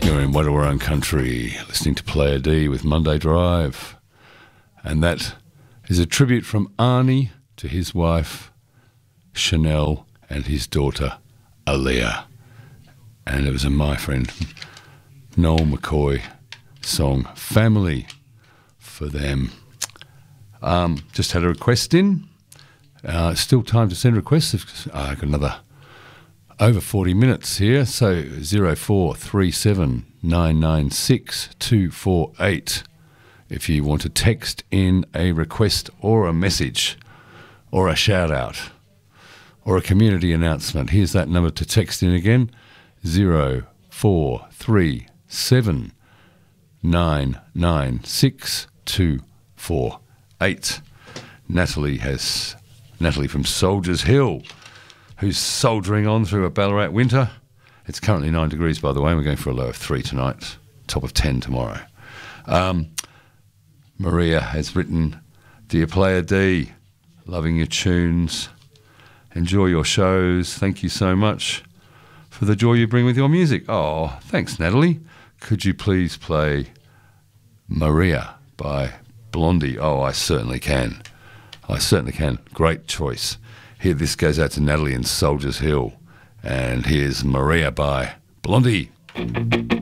You're in Wadawurrung Country, listening to Player D with Monday Drive. And that is a tribute from Arnie to his wife, Chanel, and his daughter, Aaliyah. And it was a my friend, Noel McCoy song, Family, for them. Just had a request in. Still time to send requests. I've got another over 40 minutes here, so 0437 996 248 if you want to text in a request or a message or a shout out or a community announcement. Here's that number to text in again, 0437 996 248. Natalie from Soldiers Hill, who's soldiering on through a Ballarat winter. It's currently 9 degrees, by the way, and we're going for a low of 3 tonight, top of 10 tomorrow. Maria has written, Dear Player D, loving your tunes, enjoy your shows, thank you so much for the joy you bring with your music. Oh, thanks, Natalie. Could you please play Maria by Blondie? Oh, I certainly can. Great choice. Here, this goes out to Natalie in Soldiers Hill. And here's Maria by Blondie.